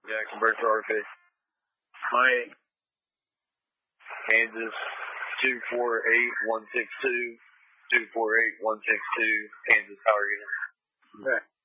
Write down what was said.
Yeah, convert to RP. Miami. Kansas 248162. 248162. Kansas Power Unit. Okay.